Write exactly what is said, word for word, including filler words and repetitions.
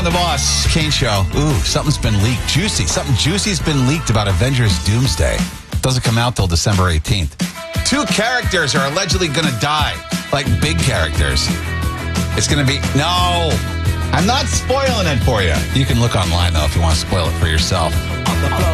The Boss, Kane Show. Ooh, something's been leaked. Juicy. Something juicy's been leaked about Avengers Doomsday. Doesn't come out till December eighteenth. Two characters are allegedly going to die. Like big characters. It's going to be... No. I'm not spoiling it for you. You can look online, though, if you want to spoil it for yourself.